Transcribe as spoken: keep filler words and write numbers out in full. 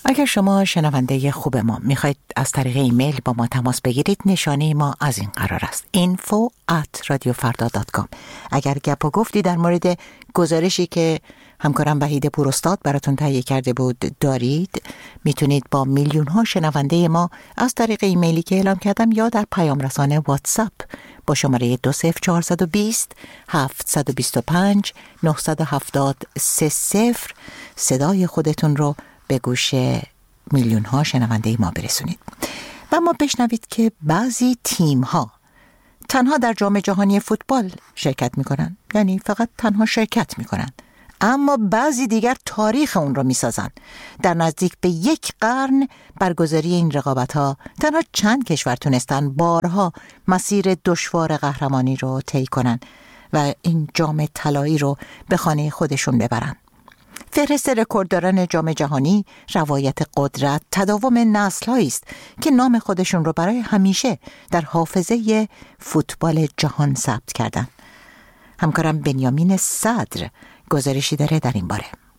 اگر شما شنونده خوب ما میخواید از طریق ایمیل با ما تماس بگیرید، نشانه ما از این قرار است: info at radiofarda dot com. اگر گپ و گفتی در مورد گزارشی که همکارم وحید پوراستاد براتون تهیه کرده بود دارید، میتونید با میلیون ها شنونده ما از طریق ایمیلی که اعلام کردم یا در پیام رسانه واتساپ با شماره دو صفر چهار دو صفر هفت دو پنج نه هفت صفر سه صفر صدای خودتون رو به گوش میلیون ها شنونده ما برسونید. و ما بشنوید که بعضی تیم ها تنها در جام جهانی فوتبال شرکت میکنن، یعنی فقط تنها شرکت میکنن، اما بعضی دیگر تاریخ اون رو میسازن. در نزدیک به یک قرن برگزاری این رقابت ها تنها چند کشور تونستن بارها مسیر دشوار قهرمانی رو طی کنن و این جام طلایی رو به خانه خودشون ببرن. فهرست رکوردداران جام جهانی روایت قدرت، تداوم نسل‌هایی است که نام خودشون رو برای همیشه در حافظه فوتبال جهان ثبت کردن. همکارم بنیامین صدر گزارشی داره در این باره.